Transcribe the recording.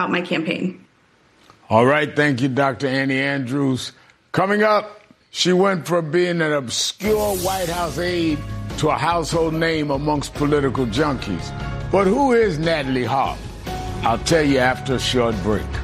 about my campaign. All right. Thank you, Dr. Annie Andrews. Coming up, she went from being an obscure White House aide to a household name amongst political junkies. But who is Natalie Harp? I'll tell you after a short break.